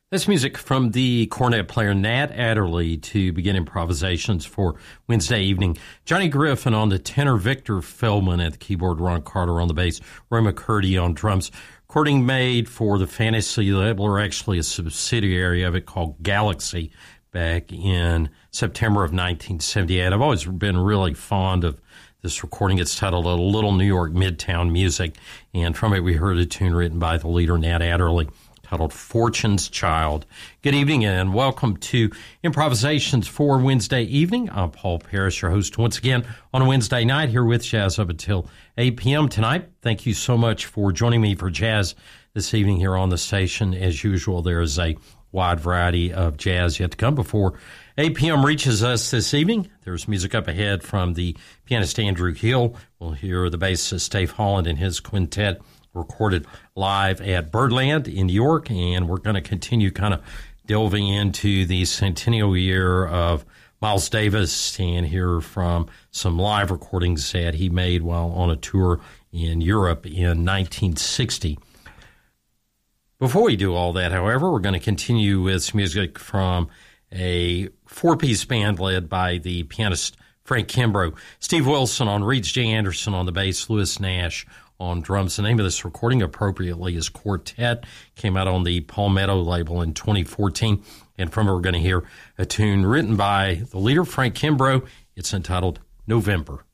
That's music from the cornet player Nat Adderley to begin improvisations for Wednesday evening. Johnny Griffin on the tenor, Victor Feldman at the keyboard, Ron Carter on the bass, Roy McCurdy on drums. Recording made for the Fantasy label, or actually a subsidiary of it, called Galaxy, back in September of 1978. I've always been really fond of this recording. It's titled A Little New York Midtown Music, and from it we heard a tune written by the leader Nat Adderley, titled Fortune's Child. Good evening and welcome to Improvisations for Wednesday evening. I'm Paul Parrish, your host once again on a Wednesday night here with Jazz up until 8 p.m. tonight. Thank you so much for joining me for Jazz this evening here on the station. As usual, there is a wide variety of jazz yet to come before 8 p.m. reaches us this evening. There's music up ahead from the pianist Andrew Hill. We'll hear the bassist Dave Holland and his quintet recorded live at Birdland in New York, and we're going to continue kind of delving into the centennial year of Miles Davis and hear from some live recordings that he made while on a tour in Europe in 1960. Before we do all that, however, we're going to continue with music from a four-piece band led by the pianist Frank Kimbrough, Steve Wilson on reeds, Jay Anderson on the bass, Louis Nash on drums. The name of this recording, appropriately, is Quartet. Came out on the Palmetto label in 2014. And from it, we're going to hear a tune written by the leader, Frank Kimbrough. It's entitled November.